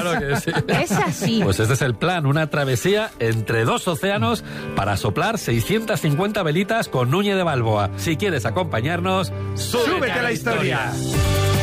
Claro que sí. Es así. Pues este es el plan, una travesía entre 2 océanos para soplar 650 velitas con Núñez de Balboa. Si quieres acompañarnos, ¡Súbete a la historia!